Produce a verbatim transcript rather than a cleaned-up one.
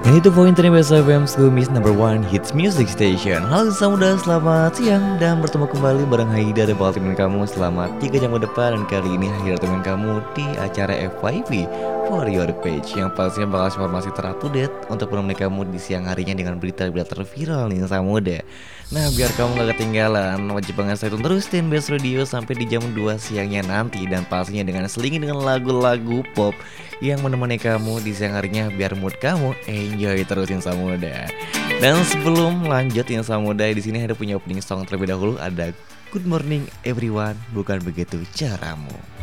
Dan itu poin tadi Best F M Skumis number one hits music station. Halo Samuda, selamat siang dan bertemu kembali bareng Haida dan bakal temen kamu selama tiga jam ke depan. Dan kali ini Haida temen kamu di acara F Y P For Your Page yang pastinya bakal informasi terupdate untuk menemani kamu di siang harinya dengan berita-berita terviral nih Samuda. Nah biar kamu gak ketinggalan, wajib banget stay tune terus di Best Radio sampai di jam dua siangnya nanti. Dan pastinya dengan selingi dengan lagu-lagu pop yang menemani kamu di siang harinya biar mood kamu enjoy terus Insa Muda. Dan sebelum lanjut Insa Muda, di sini ada punya opening song terlebih dahulu, ada Good Morning Everyone, bukan begitu caramu.